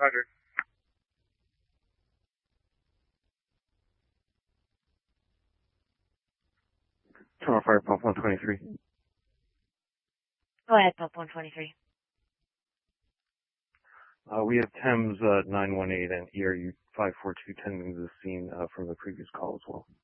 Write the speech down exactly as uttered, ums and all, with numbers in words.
Roger. Toronto Fire Pump one twenty-three. Go ahead, Pump one twenty-three. Uh, we have Thames uh, nine one eight and E R U five four two tending to the scene uh, from the previous call as well.